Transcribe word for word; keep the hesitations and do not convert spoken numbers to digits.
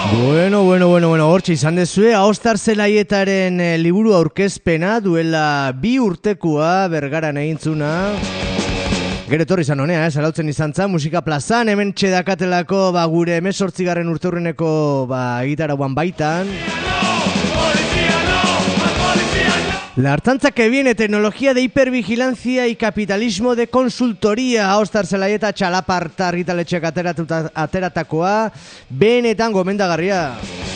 Bueno, bueno, bueno, bueno, hortxe izan dezue, Aostar Zelaietaren eh, liburu aurkezpena duela bi urtekua Bergaran egintzuna. Gero etorri izan honea, eh, salautzen izan za, musika plazan, hemen txedakatelako ba, gure emesortzigarren urteurreneko ba, gitarauan baitan. La Artanza que viene, tecnología de hipervigilancia y capitalismo de consultoría. Aostar Zelaieta txalaparta argitaletxeak ateratakoa, benetan gomendagarria.